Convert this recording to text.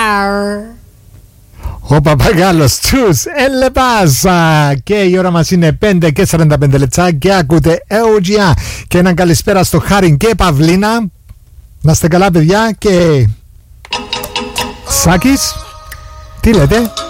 Ο Παπαγάλος τους Ελεπάσα. Και η ώρα μας είναι 5 και 45 λεπτά και ακούτε EOGA. Και έναν καλησπέρα στο Χάριν και Παυλίνα. Να είστε καλά παιδιά. Και Σάκης, τι λέτε?